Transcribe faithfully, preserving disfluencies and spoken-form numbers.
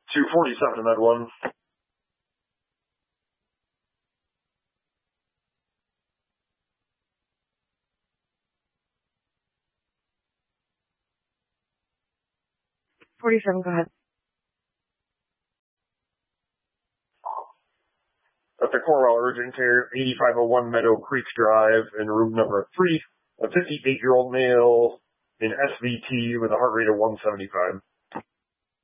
two forty-seven in that one. forty-seven, go ahead. At the Cornwall Urgent Care, eighty-five oh one Meadow Creek Drive, in room number three, a fifty-eight-year-old male in S V T with a heart rate of one seventy-five.